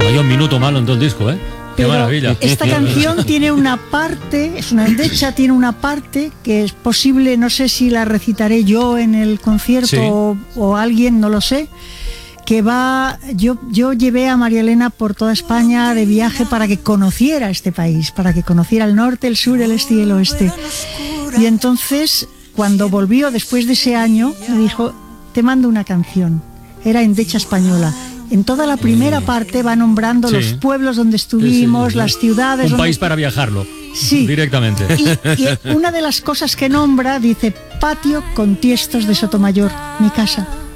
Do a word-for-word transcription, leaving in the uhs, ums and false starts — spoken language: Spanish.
Hay un minuto malo en todo el disco, ¿eh? Qué Pero maravilla. esta canción tiene una parte, es una endecha, tiene una parte que es posible, no sé si la recitaré yo en el concierto Sí. o, o alguien, no lo sé, que va, yo, yo llevé a María Elena por toda España de viaje para que conociera este país, para que conociera el norte, el sur, el este y el oeste. Y entonces, cuando volvió después de ese año, me dijo, te mando una canción. Era endecha española. En toda la primera parte va nombrando Sí. los pueblos donde estuvimos, Sí, sí, sí. las ciudades. Un donde- país para viajarlo. Sí. Directamente. Y, y una de las cosas que nombra dice patio con tiestos de Sotomayor, mi casa.